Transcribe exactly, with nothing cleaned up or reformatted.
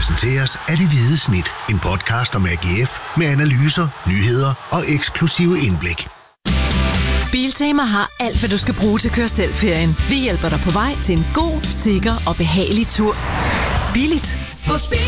præsenteres af Det Hvide Snit. En podcast om A G F med analyser, nyheder og eksklusive indblik. Biltema har alt, hvad du skal bruge til at køre selv-ferien. Vi hjælper dig på vej til en god, sikker og behagelig tur. Billigt. Hos